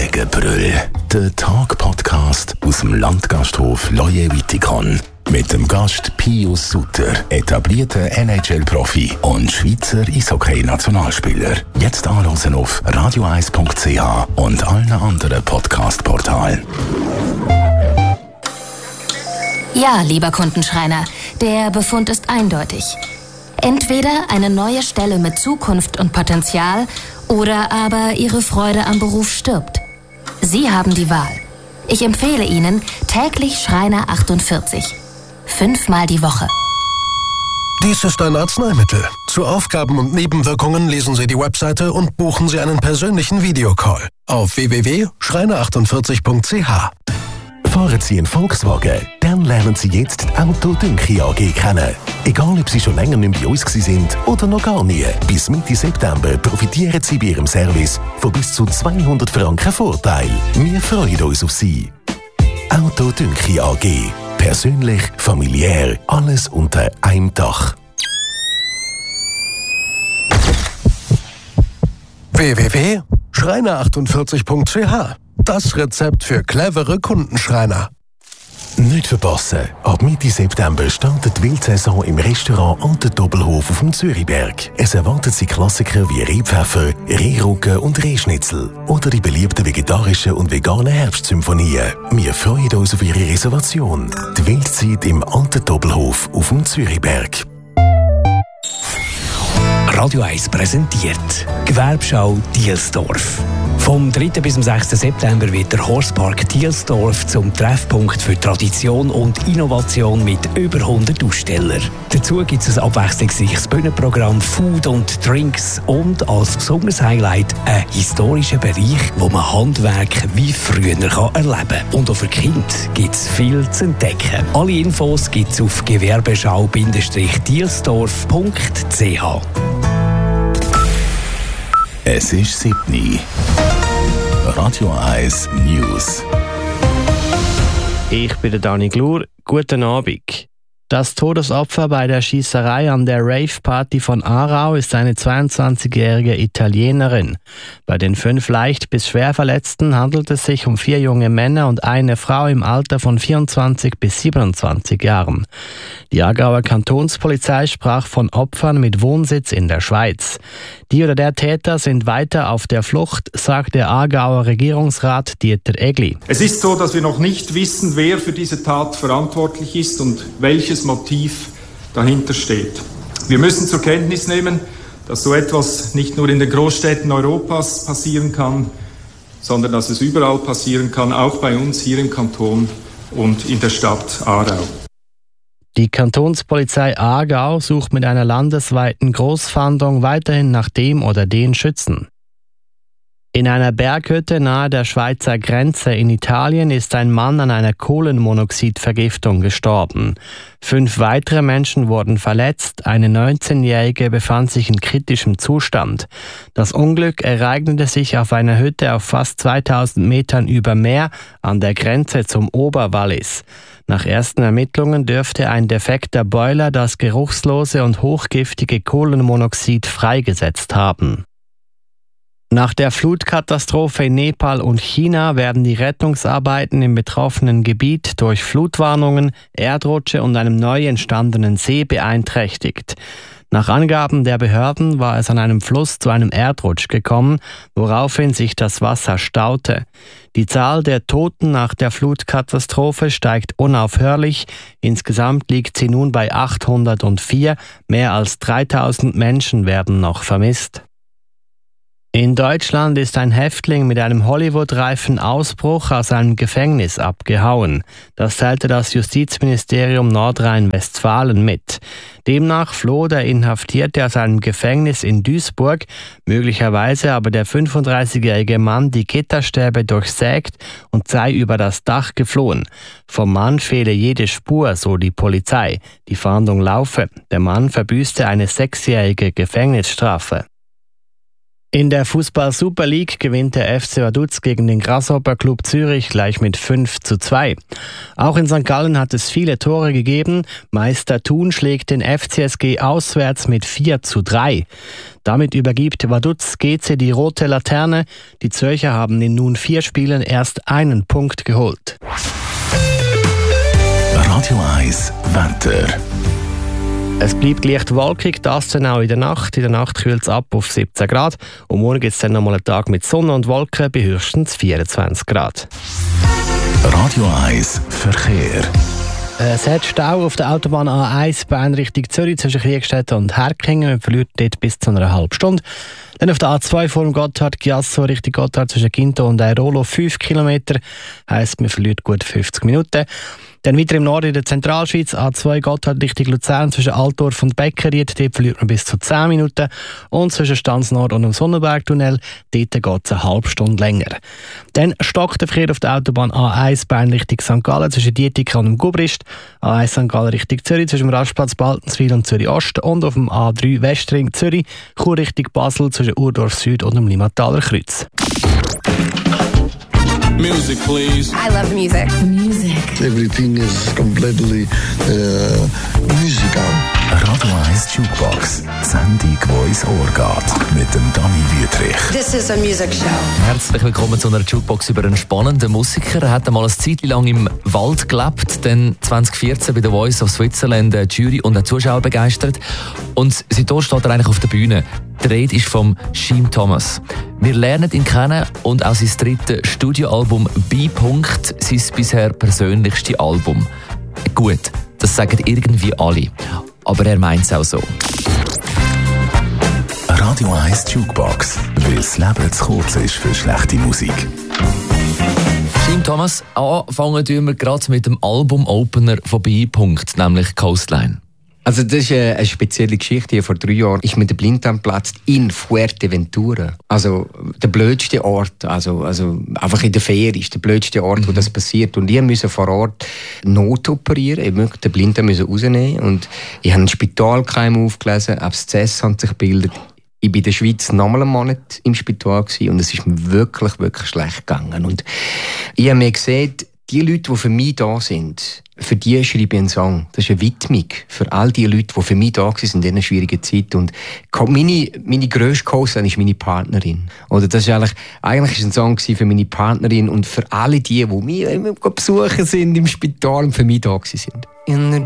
Gegenbrüll. Der Tag-Podcast aus dem Landgasthof Loje Wittikon. Mit dem Gast Pius Sutter, etablierter NHL-Profi und Schweizer Eishockey-Nationalspieler. Jetzt anhören auf radio1.ch und allen anderen Podcast-Portalen. Ja, lieber Kundenschreiner, der Befund ist eindeutig. Entweder eine neue Stelle mit Zukunft und Potenzial oder aber Ihre Freude am Beruf stirbt. Sie haben die Wahl. Ich empfehle Ihnen täglich Schreiner 48. 5-mal die Woche. Dies ist ein Arzneimittel. Zu Aufgaben und Nebenwirkungen lesen Sie die Webseite und buchen Sie einen persönlichen Videocall auf www.schreiner48.ch. Fahren Sie einen Volkswagen, dann lernen Sie jetzt die Autodünki AG kennen. Egal, ob Sie schon länger nicht bei uns sind oder noch gar nie. Bis Mitte September profitieren Sie bei Ihrem Service von bis zu 200 Franken Vorteil. Wir freuen uns auf Sie. Autodünki AG. Persönlich, familiär, alles unter einem Dach. www.schreiner48.ch. Das Rezept für clevere Kundenschreiner. Nicht verpassen! Ab Mitte September startet die Wildsaison im Restaurant Ante Doppelhof auf dem Zürichberg. Es erwartet Sie Klassiker wie Rehpfeffer, Rehrücken und Rehschnitzel oder die beliebten vegetarischen und veganen Herbstsymphonien. Wir freuen uns auf Ihre Reservation. Die Wildzeit im Ante Doppelhof auf dem Zürichberg. Radio 1 präsentiert Gewerbeschau Dielsdorf. Vom 3. bis zum 6. September wird der Horstpark Dielsdorf zum Treffpunkt für Tradition und Innovation mit über 100 Ausstellern. Dazu gibt es ein abwechslungsreiches Bühnenprogramm, Food und Drinks und als besonderes Highlight einen historischen Bereich, wo man Handwerk wie früher erleben kann. Und auch für Kinder gibt es viel zu entdecken. Alle Infos gibt es auf gewerbeschau-dielsdorf.ch. Es ist 7 Uhr. Radio 1 News. Ich bin der Dani Glur. Guten Abend. Das Todesopfer bei der Schiesserei an der Rave-Party von Aarau ist eine 22-jährige Italienerin. Bei den 5 leicht bis schwer Verletzten handelt es sich um 4 junge Männer und eine Frau im Alter von 24 bis 27 Jahren. Die Aargauer Kantonspolizei sprach von Opfern mit Wohnsitz in der Schweiz. Die oder der Täter sind weiter auf der Flucht, sagt der Aargauer Regierungsrat Dieter Egli. Es ist so, dass wir noch nicht wissen, wer für diese Tat verantwortlich ist und welches Motiv dahinter steht. Wir müssen zur Kenntnis nehmen, dass so etwas nicht nur in den Großstädten Europas passieren kann, sondern dass es überall passieren kann, auch bei uns hier im Kanton und in der Stadt Aarau. Die Kantonspolizei Aargau sucht mit einer landesweiten Großfahndung weiterhin nach dem oder den Schützen. In einer Berghütte nahe der Schweizer Grenze in Italien ist ein Mann an einer Kohlenmonoxidvergiftung gestorben. 5 weitere Menschen wurden verletzt, eine 19-Jährige befand sich in kritischem Zustand. Das Unglück ereignete sich auf einer Hütte auf fast 2000 Metern über Meer an der Grenze zum Oberwallis. Nach ersten Ermittlungen dürfte ein defekter Boiler das geruchslose und hochgiftige Kohlenmonoxid freigesetzt haben. Nach der Flutkatastrophe in Nepal und China werden die Rettungsarbeiten im betroffenen Gebiet durch Flutwarnungen, Erdrutsche und einem neu entstandenen See beeinträchtigt. Nach Angaben der Behörden war es an einem Fluss zu einem Erdrutsch gekommen, woraufhin sich das Wasser staute. Die Zahl der Toten nach der Flutkatastrophe steigt unaufhörlich. Insgesamt liegt sie nun bei 804. Mehr als 3000 Menschen werden noch vermisst. In Deutschland ist ein Häftling mit einem Hollywood-reifen Ausbruch aus einem Gefängnis abgehauen. Das teilte das Justizministerium Nordrhein-Westfalen mit. Demnach floh der Inhaftierte aus einem Gefängnis in Duisburg, möglicherweise aber der 35-jährige Mann die Gitterstäbe durchsägt und sei über das Dach geflohen. Vom Mann fehle jede Spur, so die Polizei. Die Fahndung laufe. Der Mann verbüßte eine 6-jährige Gefängnisstrafe. In der Fußball-Super League gewinnt der FC Vaduz gegen den Grasshopper Club Zürich gleich mit 5:2. Auch in St. Gallen hat es viele Tore gegeben. Meister Thun schlägt den FCSG auswärts mit 4:3. Damit übergibt Vaduz GC die rote Laterne. Die Zürcher haben in nun 4 Spielen erst einen Punkt geholt. Radio 1 Wetter. Es bleibt leicht wolkig, das dann auch in der Nacht. In der Nacht kühlt es ab auf 17 Grad. Und morgen gibt es dann nochmal einen Tag mit Sonne und Wolken bei höchstens 24 Grad. Radio 1 Verkehr. Es hat Stau auf der Autobahn A1 Bern Richtung Zürich zwischen Kriegstetten und Herkingen. Man verliert dort bis zu einer halben Stunde. Dann auf der A2 vor dem Gotthard-Giasso Richtung Gotthard zwischen Ginto und Airolo 5 Kilometer. Heisst, man verliert gut 50 Minuten. Dann weiter im Norden in der Zentralschweiz, A2 Gotthard Richtung Luzern zwischen Altdorf und Beckeried, dort verliert man bis zu 10 Minuten. Und zwischen Stanz Nord und dem Sonnenbergtunnel, dort geht es eine halbe Stunde länger. Dann stockt der Verkehr auf der Autobahn A1 Bern Richtung St. Gallen zwischen Dietika und dem Gubrist, A1 St. Gallen Richtung Zürich zwischen dem Rastplatz Baltenswil und Zürich Ost und auf dem A3 Westring Zürich, Chur Richtung Basel zwischen Urdorf Süd und dem Limmataler Kreuz. Music, please. I love music. Music. Everything is completely musical. Radio 1 Jukebox. Die Sendung, die ins Ohr geht. Mit dem Dani Wüthrich. This is a music show. Herzlich willkommen zu einer Jukebox über einen spannenden Musiker. Er hat einmal eine Zeit lang im Wald gelebt, dann 2014 bei The Voice of Switzerland Jury und auch Zuschauer begeistert. Und seitdem steht er eigentlich auf der Bühne. Die Rede ist vom Shyam Thomas. Wir lernen ihn kennen und auch sein drittes Studioalbum «B. sein bisher persönlichstes Album. Gut, das sagen irgendwie alle. Aber er meint es auch so. Radio 1 Jukebox, weil das Leben zu kurz ist für schlechte Musik. Shyam Thomas, anfangen wir gerade mit dem Album-Opener von «B», nämlich «Coastline». Also das ist eine spezielle Geschichte. Vor 3 Jahren ist mir der Blinddarm geplatzt in Fuerteventura. Also der blödste Ort, also einfach in der Ferien ist der blödste Ort, wo das passiert. Und ich musste vor Ort notoperieren, eben den Blinddarm rausnehmen. Und ich habe ein Spitalkeim aufgelesen, Abszess hat sich gebildet. Ich war in der Schweiz nochmal einen Monat im Spital und es ist mir wirklich, wirklich schlecht gegangen. Und ich habe mir gesehen, die Leute, die für mich da sind, für die schreibe ich einen Song. Das ist eine Widmung für all die Leute, die für mich da sind in dieser schwierigen Zeit. Und meine grösste Co-Sängerin ist meine Partnerin. Oder das ist eigentlich ist ein Song für meine Partnerin und für alle die mich immer besuchen sind im Spital und für mich da sind.